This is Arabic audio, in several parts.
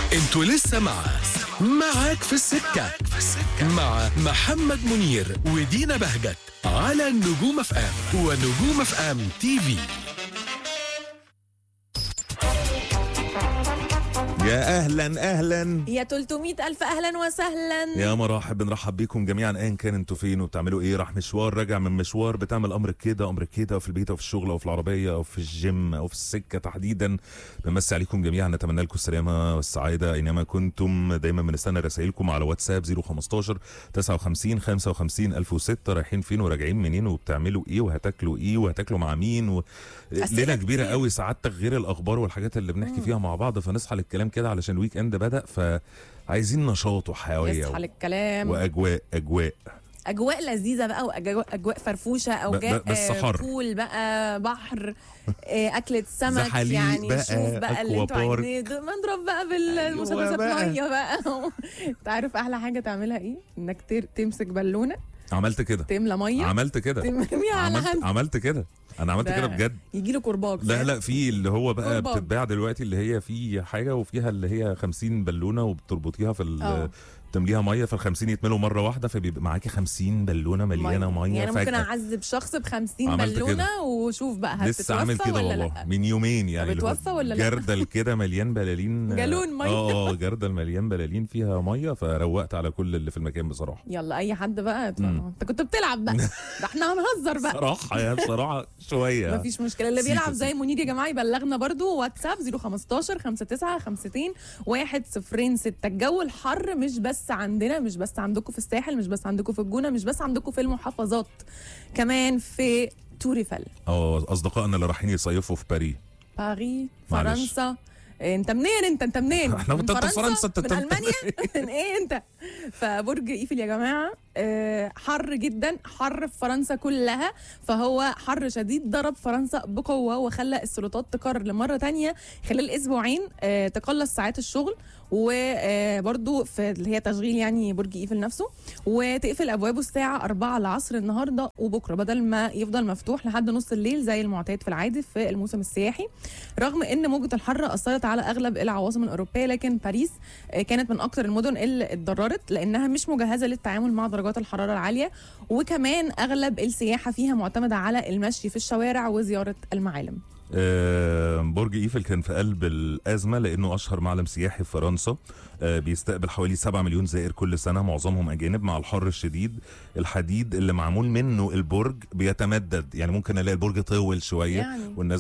انتوا لسه معاك في السكة مع محمد منير ودينا بهجت على نجوم اف ام ونجوم اف ام تي في. يا اهلا يا 300 ألف أهلا وسهلا. يا مرحب، بنرحب بيكم جميعا ايا كان انتوا فين وبتعملوا ايه. راح مشوار، راجع من مشوار، بتعمل امر كده في البيت او في الشغل او في العربيه او في الجيم او في السكه تحديدا. بنمسي عليكم جميعا، نتمنى لكم السلامه والسعاده اينما كنتم. دايما بنستنى رسائلكم على واتساب 015 59 55 1006. رايحين فين وراجعين منين وبتعملوا ايه وهتاكلوا ايه وهتاكلوا مع مين ليله كبيره قوي سعادتك، غير الاخبار والحاجات اللي بنحكي فيها مع بعض. فنصحى للكلام كده علشان الويك اند بدأ، فعايزين نشاط وحيوية يصحى للكلام واجواء لذيذه بقى، واجواء فرفوشه، بس حر، بول بقى، بحر، اكله سمك يعني بقى، شوف بقى اللي انتوا عايزينه، نضرب بقى بالمسدسات ميه بقى. انت عارف احلى حاجه تعملها ايه؟ انك تمسك بالونه، عملت كده، تملى ميه، عملت كده، ترميها على حد، عملت كده، انا عملت كده بجد. يجي له كرباج. لا في اللي هو بقى كرباج. بتتباع دلوقتي اللي هي في حاجه وفيها اللي هي 50 بالونه وبتربطيها في تمليها ميه، فال50 يتملوا مره واحده، فبيبقى معاكي 50 بالونه مليانه ميه. يعني ممكن اعذب شخص ب50 بالونه وشوف بقى لسه عامل كده ولا والله لا. من يومين يعني. بتوفى ولا لا؟ جردل كده مليان بلالين، جالون ميه. جردل مليان بلالين فيها ميه، فروقت على كل اللي في المكان بصراحه. يلا اي حد بقى انت كنت بتلعب بقى. ده احنا هنهزر بقى بصراحه شويه مفيش مشكله. اللي بيلعب زي منير يا جماعه يبلغنا برضو واتساب 015 59 52 106. الجو الحر مش بس عندنا، مش بس عندكم في الساحل، مش بس عندكم في الجونه، مش بس عندكم في المحافظات، كمان في توريفل. اصدقائنا اللي رايحين يصيفوا في باريس فرنسا. انت منين؟ انت منين؟ احنا من فرنسا، من المانيا. من ايه انت؟ فبرج ايفل يا جماعه حر جدا، حر في فرنسا كلها، فهو حر شديد ضرب فرنسا بقوه وخلى السلطات تقرر لمره تانية خلال اسبوعين تقلص ساعات الشغل، وبرضو في اللي هي تشغيل يعني برج ايفل نفسه، وتقفل ابوابه الساعه 4 العصر النهارده وبكره، بدل ما يفضل مفتوح لحد نص الليل زي المعتاد في العادي في الموسم السياحي. رغم ان موجه الحر اثرت على اغلب العواصم الاوروبيه، لكن باريس كانت من اكثر المدن اللي اتضررت لانها مش مجهزه للتعامل مع درجات الحراره العاليه، وكمان اغلب السياحه فيها معتمده على المشي في الشوارع وزياره المعالم. برج ايفل كان في قلب الازمه لانه اشهر معلم سياحي في فرنسا، بيستقبل حوالي 7 مليون زائر كل سنه، معظمهم اجانب. مع الحر الشديد الحديد اللي معمول منه البرج بيتمدد، يعني ممكن الاقي البرج طول شويه يعني. والناس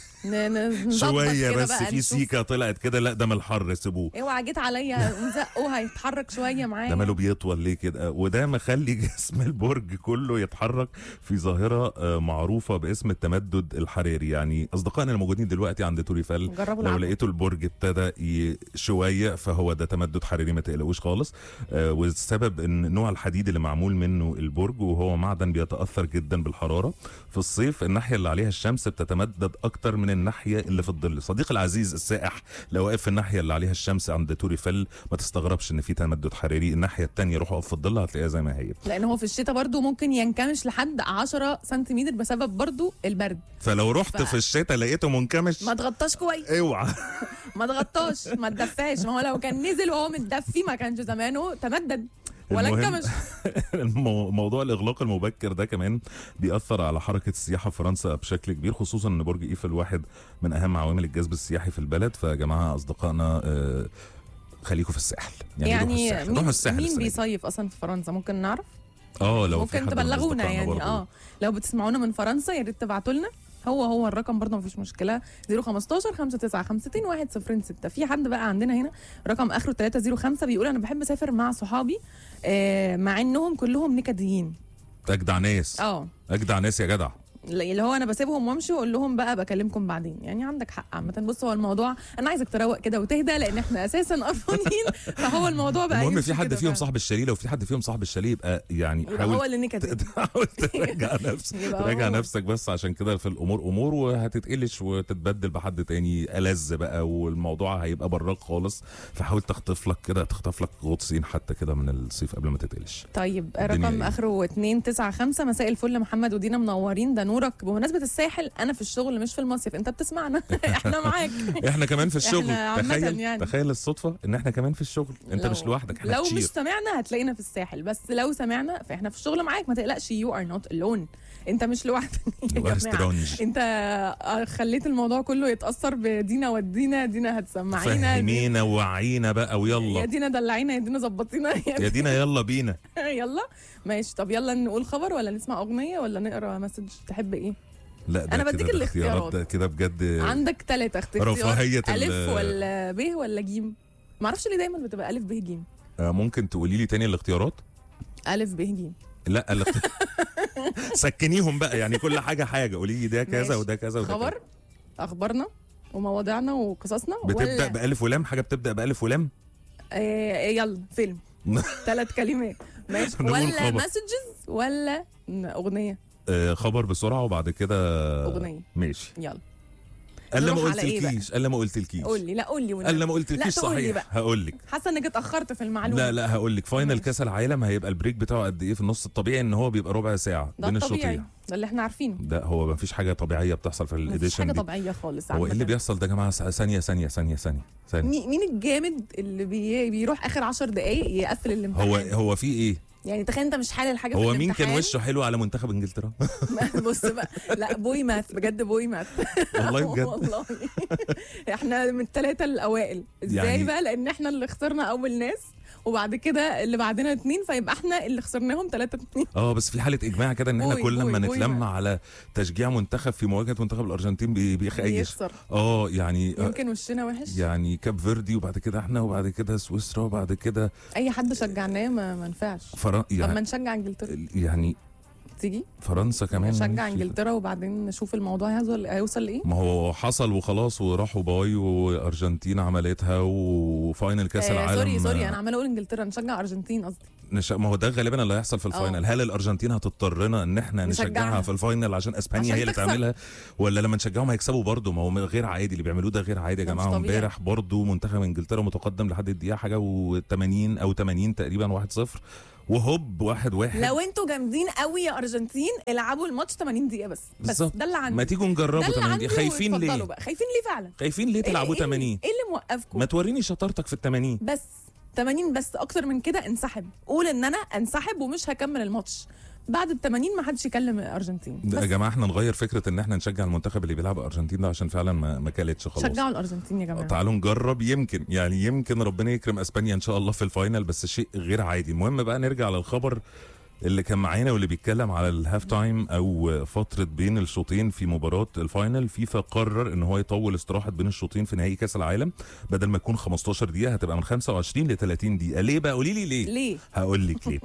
شويه بس في سيكه طلعت كده، لا ده من الحر سيبوه. اوعى جيت عليا نزقه هيتحرك شويه معايا. ده ماله بيطول ليه كده؟ وده مخلي جسم البرج كله يتحرك في ظاهره معروفه باسم التمدد الحراري. يعني اصدقائنا الموجودين دلوقتي عند توريفل لو لقيتوا البرج ابتدى شويه فهو ده تمدد حراري، ما تقلقوش خالص. والسبب ان نوع الحديد اللي معمول منه البرج وهو معدن بيتاثر جدا بالحراره. في الصيف الناحيه اللي عليها الشمس بتتمدد اكتر من الناحيه اللي في الظل. صديقي العزيز السائح لو واقف في الناحيه اللي عليها الشمس عند توريفل ما تستغربش ان في تمدد حراري. الناحيه الثانيه روح اقف في الظل هتلاقيها زي ما هي، لان هو في الشتاء برضو ممكن ينكمش لحد 10 سنتيمتر بسبب برضو البرد. فلو رحت في الشتاء لقيته منكمش ما تغطاش كويس، اوعى ما تغطاش، ما تدفاش. ما هو لو كان نزل وهو متدفي ما كانش زمانه تمدد ولا انكمش. موضوع الاغلاق المبكر ده كمان بيأثر على حركه السياحه في فرنسا بشكل كبير، خصوصا ان برج ايفل واحد من اهم عوامل الجذب السياحي في البلد. فيا جماعه اصدقائنا خليكم في الساحل، يعني روحوا الساحل. مين بيصيف اصلا في فرنسا؟ ممكن نعرف؟ لو ممكن تبلغونا يعني لو بتسمعونا من فرنسا يا ريت تبعتوا لنا. هو الرقم برضه مفيش مشكله 015 59 52 106. في حد بقى عندنا هنا رقم اخره 305 بيقول انا بحب اسافر مع صحابي مع انهم كلهم نكديين. اجدع ناس اجدع ناس يا جدع. اللي هو انا بسيبهم وامشي واقول لهم بقى بكلمكم بعدين. يعني عندك حق عامه. بص هو الموضوع انا عايزك تروق كده وتهدى لان احنا اساسا قرفانين. فهو الموضوع بقى المهم في حد فيهم صاحب الشاليه، لو في حد فيهم صاحب الشاليه يبقى يعني حاول هو اللي نكد. حاول تراجع نفسك بس عشان كده في الامور امور وهتتقلش وتتبدل بحد تاني ألذ بقى والموضوع هيبقى براك خالص. فحاول تخطف لك غطسين حتى كده من الصيف قبل ما تتقلش. طيب رقم اخره 295 مساء الفل محمد ودينا منورين. ده نورك. بمناسبه الساحل، انا في الشغل مش في المصيف، انت بتسمعنا احنا معاك. احنا كمان في الشغل. عامة تخيل يعني. تخيل الصدفه ان احنا كمان في الشغل، انت مش لوحدك، احنا لو كتير. مش سمعنا هتلاقينا في الساحل، بس لو سمعنا فاحنا في الشغل معاك، ما تقلقش. يو ار نوت الون، انت مش لوحدك يا جماعه. انت خليت الموضوع كله يتاثر بدينا، ودينا دينا هتسمعينا، فهمينا ووعينا بقى ويلا يا دينا دلعينا، يا دينا ظبطينا يا دينا يلا بينا. يلا ماشي. طب يلا نقول خبر ولا نسمع اغنيه ولا نقرا مسج؟ تحب ايه؟ لا ده انا بديك الاختيارات ده كده بجد. عندك 3 اختيارات، رفاهية الف ولا ب ولا ج. ما اعرفش ليه دايما بتبقى الف ب ج. ممكن تقولي لي تاني الاختيارات؟ الف ب ج. لا سكنيهم بقى، يعني كل حاجه قولي لي ده كذا وده كذا وده خبر كذا. اخبارنا ومواضيعنا وقصصنا بتبدا بألف ولام، حاجه بتبدا بألف ولام. يلا فيلم 3 كلمات ماشي، ولا مسجز ولا اغنيه؟ خبر بسرعه وبعد كده اغنيه. ماشي يلا. الا ما قلتلكيش، الا ما قلتلكيش. قول لي. لا قول لي الا ما قلتلكيش صحيح. هقول لك. حاسه انك اتاخرت في المعلومه. لا هقول لك. فاينل كاس العالم هيبقى البريك بتاعه قد ايه في النص؟ الطبيعي ان هو بيبقى ربع ساعه بين الشوطين. ده اللي احنا عارفينه. ده هو ما فيش حاجه طبيعيه بتحصل في الاديشن دي. مفيش حاجه طبيعيه خالص. هو ايه اللي بيحصل ده يا جماعه؟ ثانيه. مين الجامد اللي بيروح اخر 10 دقائق يقفل الامتحان؟ هو في ايه يعني؟ تخيل انت مش حالل حاجه في الامتحان. الامتحان. هو مين كان وشه حلو على منتخب انجلترا؟ بص بقى، لا بوي ماث بجد، بوي ماث والله بجد. والله احنا من ال3 الاوائل. ازاي يعني بقى؟ لان احنا اللي خسرنا اول ناس، وبعد كده اللي بعدنا 2، فيبقى احنا اللي خسرناهم 3-2. بس في حاله اجماع كده ان احنا كل لما نتلم على تشجيع منتخب في مواجهه منتخب الارجنتين بيخيش. يعني يمكن وشنا وحش. يعني كاب فيردي وبعد كده احنا وبعد كده سويسرا وبعد كده اي حد شجعناه ما ينفعش. يعني طب ما نشجع انجلترا يعني. تيجي فرنسا كمان نشجع انجلترا وبعدين نشوف الموضوع هيوصل لايه. ما هو حصل وخلاص، وراحوا باي وارجنتين عملتها وفاينل كاس العالم. سوري انا عماله اقول انجلترا، نشجع ارجنتين قصدي. ما هو ده غالبا اللي هيحصل في الفاينل. هل الارجنتين هتضطرنا ان احنا نشجعها في الفاينل عشان اسبانيا هي اللي تعملها، ولا لما نشجعهم هيكسبوا برضه؟ ما هو غير عادي اللي بيعملوه ده، غير عادي يا جماعه. امبارح برضه منتخب انجلترا متقدم لحد الدقيقه حاجه و80 او 80 تقريبا 1-0 وهوب 1-1. لو انتوا جامدين قوي يا ارجنتين العبوا الماتش 80 دقيقه بس ده اللي عندي. ما تيجوا نجربوا 80 دقيقه. خايفين ليه؟ خايفين ليه فعلا؟ خايفين ليه تلعبوا 80؟ ايه اللي موقفكم؟ ما توريني شطارتك في ال80 بس. 80 بس، اكتر من كده انسحب. قول ان انا انسحب ومش هكمل الماتش. بعد ال80 ما حدش يكلم الارجنتين. يا جماعه احنا نغير فكره ان احنا نشجع المنتخب اللي بيلعب الارجنتين ده، عشان فعلا ما كلتش خلاص. شجعوا الارجنتين يا جماعه. تعالوا نجرب، يمكن ربنا يكرم اسبانيا ان شاء الله في الفاينل، بس شيء غير عادي. المهم بقى نرجع للخبر اللي كان معانا واللي بيتكلم على الهاف تايم او فتره بين الشوطين في مباراه الفاينل. فيفا قرر ان هو يطول استراحه بين الشوطين في نهائي كاس العالم، بدل ما تكون 15 دقيقه هتبقى من 25 ل 30 دقيقه. ليه بقى؟ قولي لي ليه. هقول لك ليه.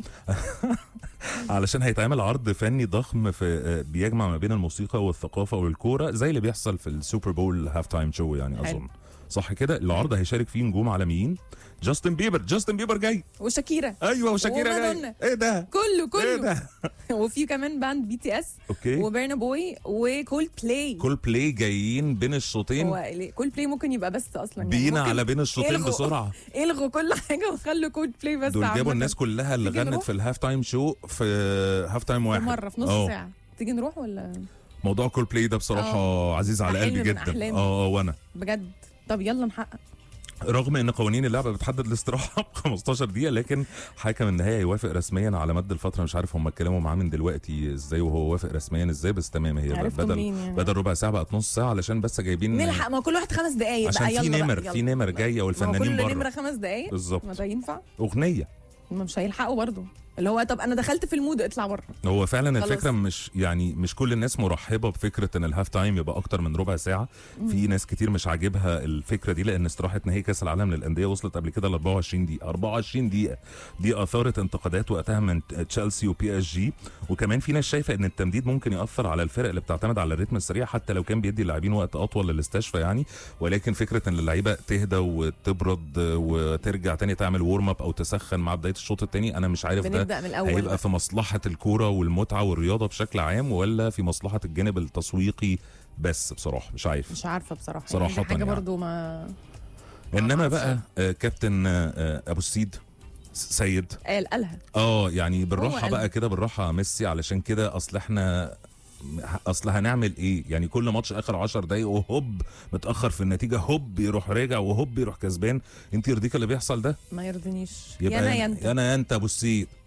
علشان هيتعمل عرض فني ضخم في بيجمع ما بين الموسيقى والثقافه والكوره، زي اللي بيحصل في السوبر بول هاف تايم شو يعني. اظن صح كده. العرض هيشارك فيه نجوم عالميين. جاستن بيبر جاي، وشاكيرا. ايوه وشاكيرا جاي. ايه ده كله ايه ده؟ وفي كمان باند BTS. اوكي. وبرنا بوي وكول بلاي جايين بين الشوطين. كول بلاي ممكن يبقى بس اصلا بينا على بين الشوطين بسرعه. الغوا كل حاجه وخلوا كول بلاي بس. دول جابوا الناس كلها اللي غنت في الهاف تايم شو في هاف تايم واحد مره في نص ساعه. تيجي نروح ولا؟ موضوع كول بلاي ده بصراحه عزيز على قلبي جدا. وانا بجد. طب يلا نحقق. رغم ان قوانين اللعبه بتحدد الاستراحه ب 15 دقيقه، لكن حكم النهائي يوافق رسميا على مد الفتره. مش عارف هم اتكلموا معاه من دلوقتي ازاي وهو وافق رسميا ازاي، بس تمام. هي بدل ربع ساعه بقت نص ساعه، علشان بس جايبين نلحق. ما كل واحد 5 دقائق عشان في نمر جايه والفنانين بره. كل نمره 5 دقائق بالظبط. ما ده ينفع اغنيه مش هيلحقوا برضه. اللي هو طب انا دخلت في المود، اطلع بره. هو فعلا الفكره مش كل الناس مرحبه بفكره ان الهاف تايم يبقى اكتر من ربع ساعه. في ناس كتير مش عاجبها الفكره دي، لان استراحه نهائي كاس العالم للانديه وصلت قبل كده ل 24 دقيقه. 24 دقيقه دي اثارت انتقادات وقتها من تشيلسي وPSG. وكمان في ناس شايفه ان التمديد ممكن ياثر على الفرق اللي بتعتمد على الريتم السريع، حتى لو كان بيدي اللاعبين وقت اطول للاستشفاء يعني. ولكن فكره ان اللعيبه تهدى وتبرد وترجع تاني تعمل وورم اب او تسخن مع بدايه الشوط الثاني، انا مش عارف ده هيبقى في مصلحة الكورة والمتعة والرياضة بشكل عام، ولا في مصلحة الجانب التسويقي بس. بصراحة مش عارفة بصراحة صراحة حاجة يعني. برضو ما إنما بقى كابتن أبو السيد سيد قالها يعني بالراحة بقى كده، بالراحة ميسي. علشان كده أصل احنا اصل هنعمل ايه يعني؟ كل ماتش اخر 10 دقايق وهوب متاخر في النتيجه، هوب يروح راجع، وهوب يروح كسبان. انت يرضيك اللي بيحصل ده؟ ما يرضنيش. يبقى يا انا يا انت. يا انا يا انت. بصي